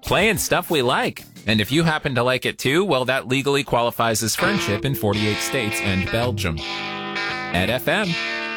playing stuff we like. And if you happen to like it too, well, that legally qualifies as friendship in 48 states and Belgium. Ed FM.